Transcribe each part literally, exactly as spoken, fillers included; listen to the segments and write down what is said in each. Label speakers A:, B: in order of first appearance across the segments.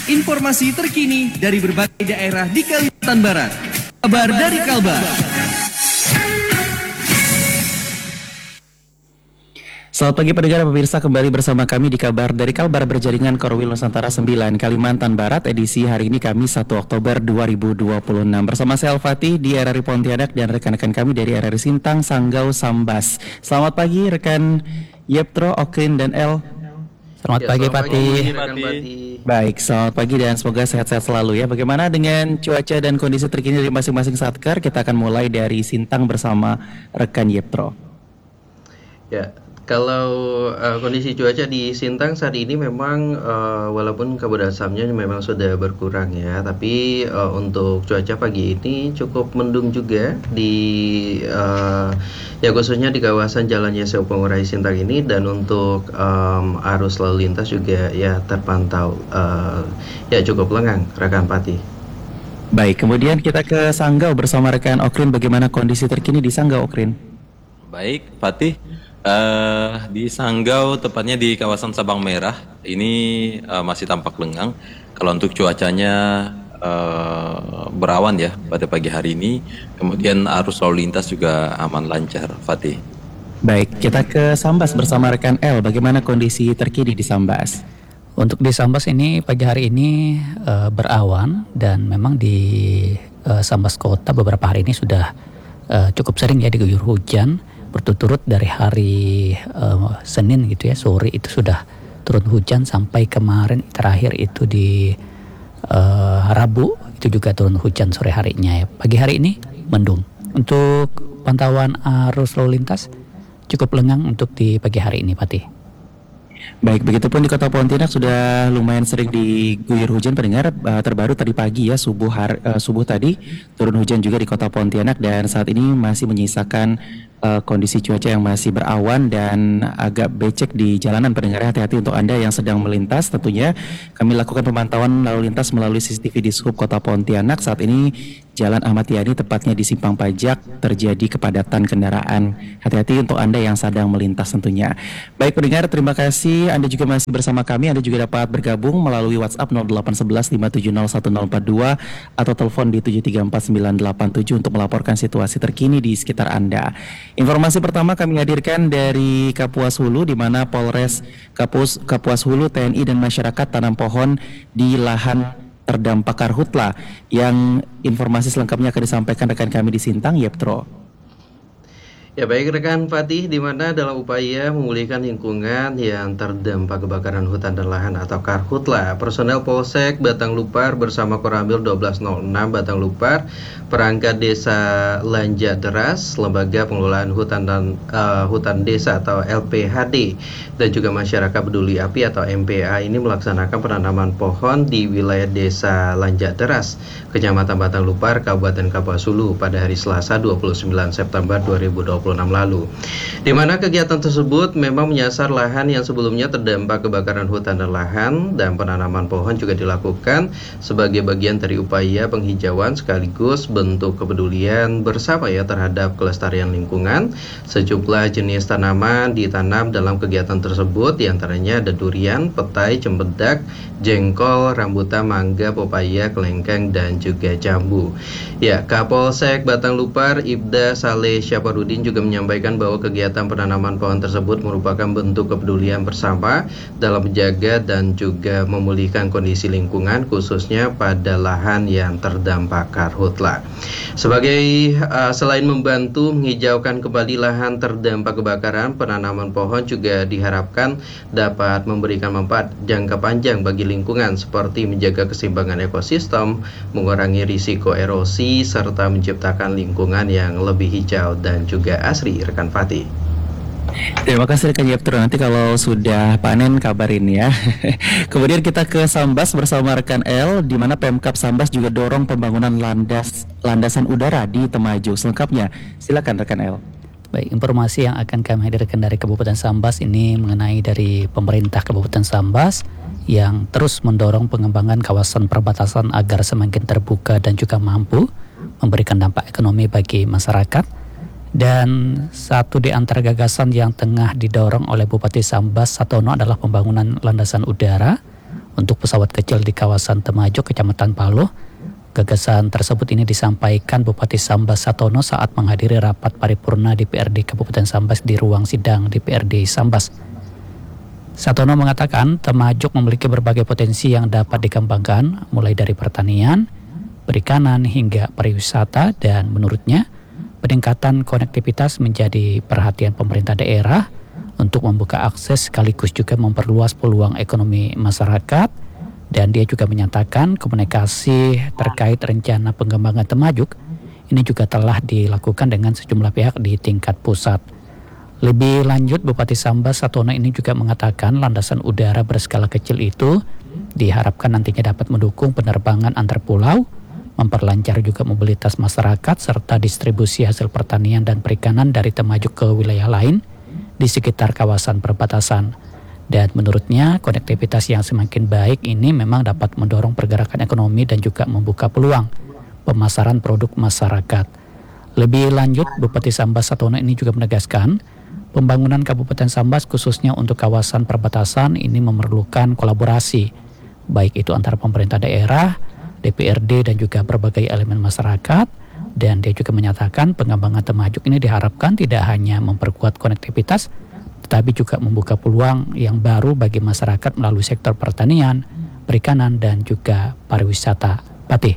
A: Informasi terkini dari berbagai daerah di Kalimantan Barat. Kabar dari Kalbar.
B: Selamat pagi pendengar dan pemirsa, kembali bersama kami di Kabar dari Kalbar berjaringan Korwil Nusantara sembilan Kalimantan Barat, edisi hari ini Kamis satu Oktober dua ribu dua puluh enam. Bersama saya Al-Fatih di R R I Pontianak dan rekan-rekan kami dari R R I Sintang, Sanggau, Sambas. Selamat pagi rekan Yeptro, Okrin dan El. Selamat
C: ya,
B: pagi
C: selamat
B: Fatih.
C: pagi, rekan Fatih.
B: Baik, selamat pagi dan semoga sehat-sehat selalu ya. Bagaimana dengan cuaca dan kondisi terkini dari masing-masing satker? Kita akan mulai dari Sintang bersama rekan Yeptro.
C: Ya, kalau uh, kondisi cuaca di Sintang saat ini memang uh, walaupun kabut asapnya memang sudah berkurang ya, tapi uh, untuk cuaca pagi ini cukup mendung juga di uh, ya khususnya di kawasan Jalan Yeseo Pengurai Sintang ini, dan untuk um, arus lalu lintas juga ya terpantau uh, ya cukup lengang rekan Pati.
B: Baik, kemudian kita ke Sanggau bersama rekan Okrin. Bagaimana kondisi terkini di Sanggau, Okrin?
D: Baik, Fatih. Uh, di Sanggau, tepatnya di kawasan Sabang Merah, ini uh, masih tampak lengang. Kalau untuk cuacanya uh, berawan ya pada pagi hari ini. Kemudian arus lalu lintas juga aman lancar, Fatih.
B: Baik, kita ke Sambas bersama rekan L. Bagaimana kondisi terkini di Sambas?
E: Untuk di Sambas ini pagi hari ini uh, berawan, dan memang di uh, Sambas Kota beberapa hari ini sudah uh, cukup sering ya diguyur hujan berturut-turut dari hari uh, Senin gitu ya, sore itu sudah turun hujan sampai kemarin terakhir itu di uh, Rabu itu juga turun hujan sore harinya ya. Pagi hari ini mendung. Untuk pantauan arus lalu lintas cukup lengang untuk di pagi hari ini, Patih.
B: Baik, begitupun di Kota Pontianak sudah lumayan sering diguyur hujan pendengar. Uh, terbaru tadi pagi ya, subuh har, uh, subuh tadi turun hujan juga di Kota Pontianak, dan saat ini masih menyisakan uh, kondisi cuaca yang masih berawan dan agak becek di jalanan pendengar. Hati-hati untuk Anda yang sedang melintas. Tentunya kami lakukan pemantauan lalu lintas melalui C C T V di Sub Kota Pontianak. Saat ini Jalan Ahmad Yani tepatnya di Simpang Pajak terjadi kepadatan kendaraan. Hati-hati untuk Anda yang sedang melintas tentunya. Baik pendengar, terima kasih Anda juga masih bersama kami. Anda juga dapat bergabung melalui WhatsApp nol delapan satu satu lima tujuh nol satu nol empat dua atau telepon di tujuh tiga empat sembilan delapan tujuh untuk melaporkan situasi terkini di sekitar Anda. Informasi pertama kami hadirkan dari Kapuas Hulu, di mana Polres Kapuas, Kapuas Hulu, T N I dan masyarakat tanam pohon di lahan terdampak karhutla. Yang informasi selengkapnya akan disampaikan rekan kami di Sintang, Yeptro.
C: Ya baik rekan Fatih, di mana dalam upaya memulihkan lingkungan yang terdampak kebakaran hutan dan lahan atau karhutla, personel Polsek Batang Lupar bersama Koramil satu dua nol enam Batang Lupar, perangkat desa Lanja Deras, lembaga pengelolaan hutan dan uh, hutan desa atau L P H D, dan juga masyarakat peduli api atau M P A ini melaksanakan penanaman pohon di wilayah desa Lanja Deras, Kecamatan Batang Lupar, Kabupaten Kapuas Hulu pada hari Selasa dua puluh sembilan September dua ribu dua puluh enam lalu. Di mana kegiatan tersebut memang menyasar lahan yang sebelumnya terdampak kebakaran hutan dan lahan, dan penanaman pohon juga dilakukan sebagai bagian dari upaya penghijauan sekaligus bentuk kepedulian bersama ya terhadap kelestarian lingkungan. Sejumlah jenis tanaman ditanam dalam kegiatan tersebut, diantaranya ada durian, petai, cempedak, jengkol, rambutan, mangga, pepaya, kelengkeng, dan juga jambu. Ya, Kapolsek Batang Lupar Ibda Saleh Syaparudin juga menyampaikan bahwa kegiatan penanaman pohon tersebut merupakan bentuk kepedulian bersama dalam menjaga dan juga memulihkan kondisi lingkungan, khususnya pada lahan yang terdampak karhutla. Sebagai uh, selain membantu menghijaukan kembali lahan terdampak kebakaran, penanaman pohon juga diharapkan dapat memberikan manfaat jangka panjang bagi lingkungan, seperti menjaga keseimbangan ekosistem, mengurangi risiko erosi, serta menciptakan lingkungan yang lebih hijau dan juga asri, rekan Fatih.
B: Terima kasih rekan Yeptro, nanti kalau sudah panen kabarin ya. Kemudian kita ke Sambas bersama rekan L, di mana Pemkab Sambas juga dorong pembangunan landas landasan udara di Temajo. Selengkapnya silakan rekan L.
E: Baik, informasi yang akan kami hadirkan dari Kabupaten Sambas ini mengenai dari pemerintah Kabupaten Sambas yang terus mendorong pengembangan kawasan perbatasan agar semakin terbuka dan juga mampu memberikan dampak ekonomi bagi masyarakat. Dan satu di antara gagasan yang tengah didorong oleh Bupati Sambas Satono adalah pembangunan landasan udara untuk pesawat kecil di kawasan Temajuk, Kecamatan Paloh. Gagasan tersebut ini disampaikan Bupati Sambas Satono saat menghadiri rapat paripurna D P R D Kabupaten Sambas di ruang sidang D P R D Sambas. Satono mengatakan Temajuk memiliki berbagai potensi yang dapat dikembangkan, mulai dari pertanian, perikanan hingga pariwisata, dan menurutnya peningkatan konektivitas menjadi perhatian pemerintah daerah untuk membuka akses sekaligus juga memperluas peluang ekonomi masyarakat. Dan dia juga menyatakan komunikasi terkait rencana pengembangan Temajuk ini juga telah dilakukan dengan sejumlah pihak di tingkat pusat. Lebih lanjut, Bupati Sambas Satono ini juga mengatakan landasan udara berskala kecil itu diharapkan nantinya dapat mendukung penerbangan antar pulau, memperlancar juga mobilitas masyarakat serta distribusi hasil pertanian dan perikanan dari Temajuk ke wilayah lain di sekitar kawasan perbatasan. Dan menurutnya konektivitas yang semakin baik ini memang dapat mendorong pergerakan ekonomi dan juga membuka peluang pemasaran produk masyarakat. Lebih lanjut, Bupati Sambas Satono ini juga menegaskan pembangunan Kabupaten Sambas khususnya untuk kawasan perbatasan ini memerlukan kolaborasi, baik itu antara pemerintah daerah, D P R D dan juga berbagai elemen masyarakat. Dan dia juga menyatakan pengembangan Temajuk ini diharapkan tidak hanya memperkuat konektivitas, tetapi juga membuka peluang yang baru bagi masyarakat melalui sektor pertanian, perikanan, dan juga pariwisata. Patih.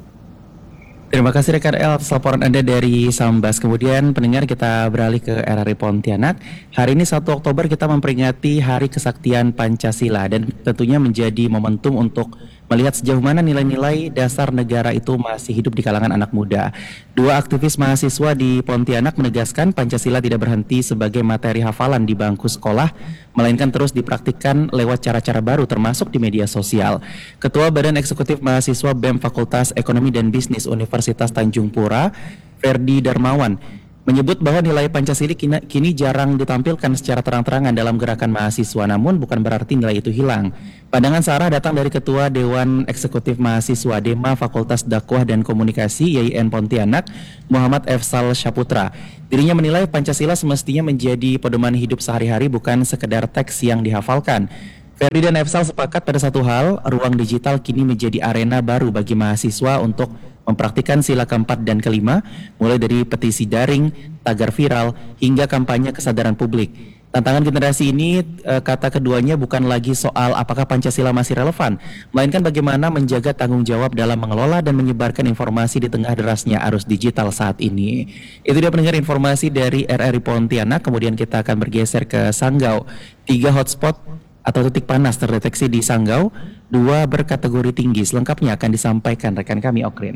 B: Terima kasih rekan El atas laporan Anda dari Sambas. Kemudian pendengar, kita beralih ke R R I Pontianak. Hari ini satu Oktober kita memperingati Hari Kesaktian Pancasila dan tentunya menjadi momentum untuk melihat sejauh mana nilai-nilai dasar negara itu masih hidup di kalangan anak muda. Dua aktivis mahasiswa di Pontianak menegaskan Pancasila tidak berhenti sebagai materi hafalan di bangku sekolah, melainkan terus dipraktikkan lewat cara-cara baru termasuk di media sosial. Ketua Badan Eksekutif Mahasiswa B E M Fakultas Ekonomi dan Bisnis Universitas Tanjung Pura, Ferdi Darmawan, menyebut bahwa nilai Pancasila kini, kini jarang ditampilkan secara terang-terangan dalam gerakan mahasiswa, namun bukan berarti nilai itu hilang. Pandangan searah datang dari Ketua Dewan Eksekutif Mahasiswa D E M A Fakultas Dakwah dan Komunikasi Y I N Pontianak, Muhammad Efsal Syaputra. Dirinya menilai Pancasila semestinya menjadi pedoman hidup sehari-hari, bukan sekedar teks yang dihafalkan. Ferdi dan Efsal sepakat pada satu hal, ruang digital kini menjadi arena baru bagi mahasiswa untuk mempraktikkan sila keempat dan kelima, mulai dari petisi daring, tagar viral, hingga kampanye kesadaran publik. Tantangan generasi ini, e, kata keduanya, bukan lagi soal apakah Pancasila masih relevan, melainkan bagaimana menjaga tanggung jawab dalam mengelola dan menyebarkan informasi di tengah derasnya arus digital saat ini. Itu dia pendengar informasi dari R R I Pontianak. Kemudian kita akan bergeser ke Sanggau. Tiga hotspot atau titik panas terdeteksi di Sanggau, dua berkategori tinggi. Selengkapnya akan disampaikan rekan kami Okrin.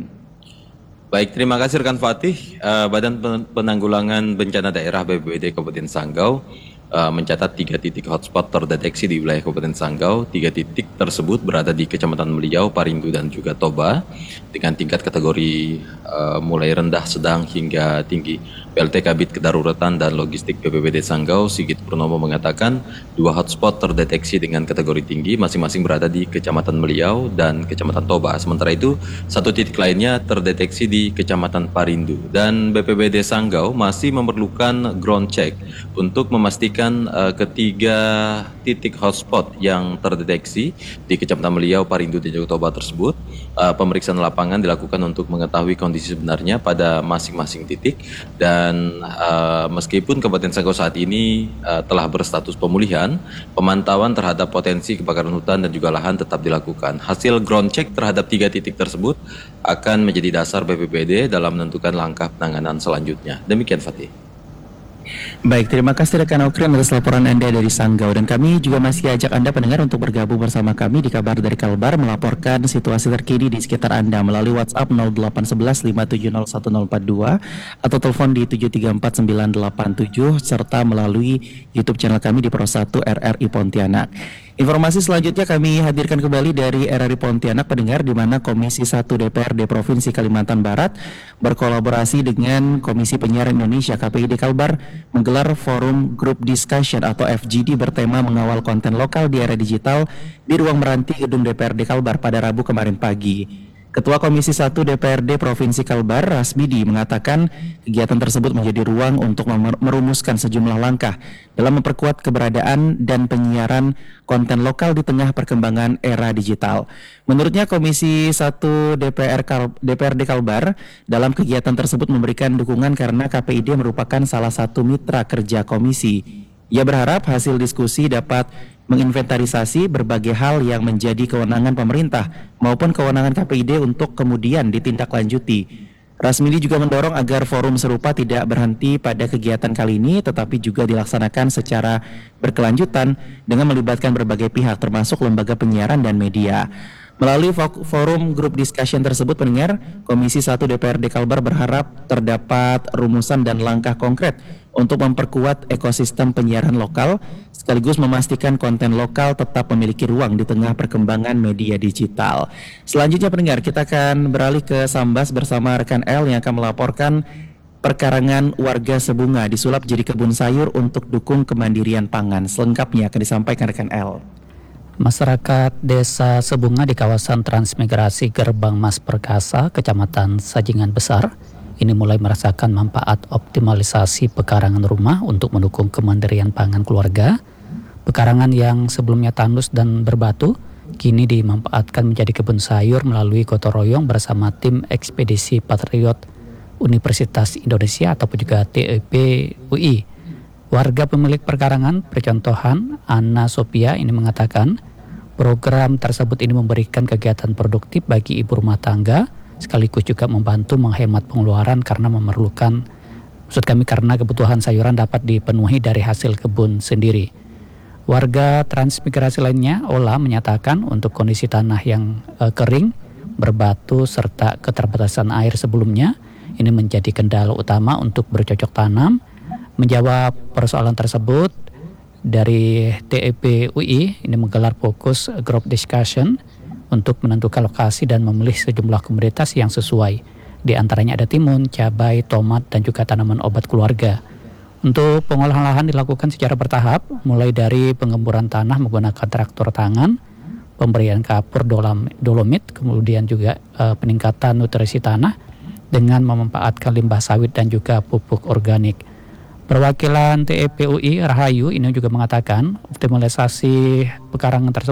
D: Baik, terima kasih rekan Fatih. Uh, Badan Penanggulangan Bencana Daerah B P B D Kabupaten Sanggau uh, mencatat tiga titik hotspot terdeteksi di wilayah Kabupaten Sanggau. Tiga titik tersebut berada di Kecamatan Meliau, Parindu, dan juga Toba dengan tingkat kategori uh, mulai rendah, sedang hingga tinggi. P L T Kabid Kedaruratan dan Logistik B P B D Sanggau, Sigit Purnomo, mengatakan dua hotspot terdeteksi dengan kategori tinggi, masing-masing berada di Kecamatan Meliau dan Kecamatan Toba. Sementara itu, satu titik lainnya terdeteksi di Kecamatan Parindu. Dan B P B D Sanggau masih memerlukan ground check untuk memastikan uh, ketiga titik hotspot yang terdeteksi di Kecamatan Meliau, Parindu, dan juga Toba tersebut. Uh, pemeriksaan lapangan dilakukan untuk mengetahui kondisi sebenarnya pada masing-masing titik. Dan Dan uh, meskipun Kabupaten Sanggau saat ini uh, telah berstatus pemulihan, pemantauan terhadap potensi kebakaran hutan dan juga lahan tetap dilakukan. Hasil ground check terhadap tiga titik tersebut akan menjadi dasar B P B D dalam menentukan langkah penanganan selanjutnya. Demikian Fatih.
B: Baik, terima kasih rekan Okrin atas laporan Anda dari Sanggau. Dan kami juga masih ajak Anda pendengar untuk bergabung bersama kami di Kabar dari Kalbar, melaporkan situasi terkini di sekitar Anda melalui WhatsApp nol delapan satu satu lima tujuh nol satu nol empat dua atau telepon di tujuh tiga empat sembilan delapan tujuh, serta melalui YouTube channel kami di Pro satu R R I Pontianak. Informasi selanjutnya kami hadirkan kembali dari R R I Pontianak, pendengar, di mana Komisi satu D P R D Provinsi Kalimantan Barat berkolaborasi dengan Komisi Penyiaran Indonesia K P I D Kalbar menggelar forum group discussion atau F G D bertema mengawal konten lokal di era digital di ruang meranti gedung D P R D Kalbar pada Rabu kemarin pagi. Ketua Komisi satu D P R D Provinsi Kalbar, Rasmidi, mengatakan kegiatan tersebut menjadi ruang untuk memer- merumuskan sejumlah langkah dalam memperkuat keberadaan dan penyiaran konten lokal di tengah perkembangan era digital. Menurutnya Komisi satu D P R Kal- D P R D Kalbar dalam kegiatan tersebut memberikan dukungan karena K P I D merupakan salah satu mitra kerja komisi. Ia berharap hasil diskusi dapat menginventarisasi berbagai hal yang menjadi kewenangan pemerintah maupun kewenangan K P I D untuk kemudian ditindaklanjuti. Rasmidi juga mendorong agar forum serupa tidak berhenti pada kegiatan kali ini tetapi juga dilaksanakan secara berkelanjutan dengan melibatkan berbagai pihak termasuk lembaga penyiaran dan media. Melalui forum group discussion tersebut, pendengar, Komisi satu D P R D Kalbar berharap terdapat rumusan dan langkah konkret untuk memperkuat ekosistem penyiaran lokal sekaligus memastikan konten lokal tetap memiliki ruang di tengah perkembangan media digital. Selanjutnya pendengar, kita akan beralih ke Sambas bersama rekan L yang akan melaporkan perkarangan warga Sebunga disulap jadi kebun sayur untuk dukung kemandirian pangan. Selengkapnya akan disampaikan rekan L.
E: Masyarakat Desa Sebunga di kawasan Transmigrasi Gerbang Mas Perkasa, Kecamatan Sajingan Besar, ini mulai merasakan manfaat optimalisasi pekarangan rumah untuk mendukung kemandirian pangan keluarga. Pekarangan yang sebelumnya tandus dan berbatu, kini dimanfaatkan menjadi kebun sayur melalui gotong royong bersama tim ekspedisi Patriot Universitas Indonesia ataupun juga T E P U I. Warga pemilik perkarangan, percontohan Anna Sophia ini mengatakan program tersebut ini memberikan kegiatan produktif bagi ibu rumah tangga sekaligus juga membantu menghemat pengeluaran karena memerlukan, maksud kami karena kebutuhan sayuran dapat dipenuhi dari hasil kebun sendiri. Warga transmigrasi lainnya, Ola, menyatakan untuk kondisi tanah yang eh, kering, berbatu serta keterbatasan air sebelumnya, ini menjadi kendala utama untuk bercocok tanam. Menjawab persoalan tersebut, dari T E P U I ini menggelar fokus group discussion untuk menentukan lokasi dan memilih sejumlah komoditas yang sesuai. Di antaranya ada timun, cabai, tomat, dan juga tanaman obat keluarga. Untuk pengolahan lahan dilakukan secara bertahap, mulai dari pengemburan tanah menggunakan traktor tangan, pemberian kapur dolam, dolomit, kemudian juga uh, peningkatan nutrisi tanah dengan memanfaatkan limbah sawit dan juga pupuk organik. Perwakilan T E P U I Rahayu ini juga mengatakan optimalisasi pekarangan tersebut